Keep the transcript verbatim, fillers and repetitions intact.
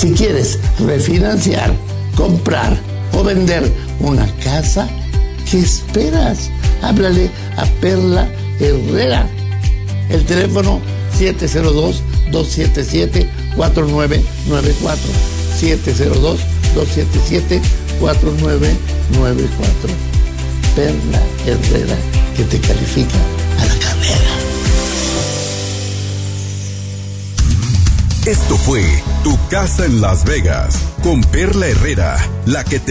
Si quieres refinanciar, comprar o vender una casa, ¿qué esperas? Háblale a Perla Herrera. El teléfono siete cero dos, dos siete siete, cuatro nueve nueve cuatro. siete cero dos, dos siete siete, cuatro nueve nueve cuatro. Perla Herrera, que te califica a la carrera. Esto fue Tu Casa en Las Vegas con Perla Herrera, la que te